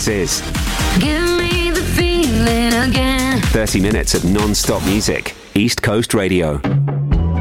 this is. Give me the feeling again. 30 minutes of non-stop music. East Coast Radio.